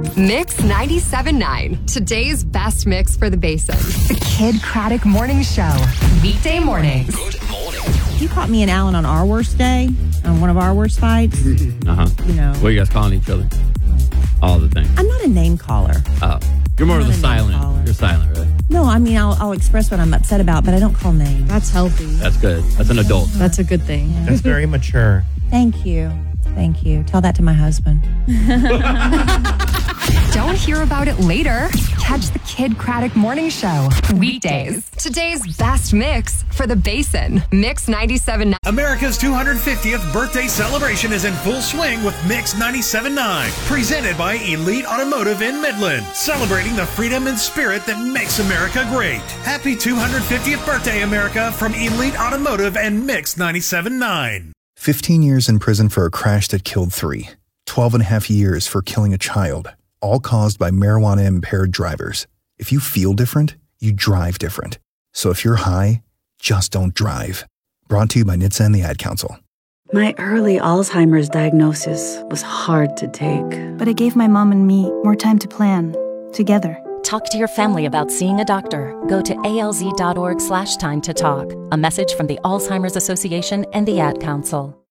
Mix 97.9, today's best mix for the Basin. The Kid Craddock Morning Show, weekday mornings. Good morning. You caught me and Alan on our worst day, on one of our worst fights. Uh-huh. You know. What are you guys calling each other? All the things. I'm not a name caller. Oh. You're more of the silent. You're silent, really. No, I mean, I'll express what I'm upset about, but I don't call names. That's healthy. That's good. That's an adult. That's a good thing. That's very mature. Thank you. Thank you. Tell that to my husband. Don't hear about it later. Catch the Kid Craddock Morning Show, weekdays. Today's best mix for the Basin. Mix 97.9. America's 250th birthday celebration is in full swing with Mix 97.9, presented by Elite Automotive in Midland, celebrating the freedom and spirit that makes America great. Happy 250th birthday, America, from Elite Automotive and Mix 97.9. 15 years in prison for a crash that killed 3. 12 and a half years for killing a child, all caused by marijuana-impaired drivers. If you feel different, you drive different. So if you're high, just don't drive. Brought to you by NHTSA and the Ad Council. My early Alzheimer's diagnosis was hard to take. But it gave my mom and me more time to plan, together. Talk to your family about seeing a doctor. Go to alz.org/time to talk. A message from the Alzheimer's Association and the Ad Council.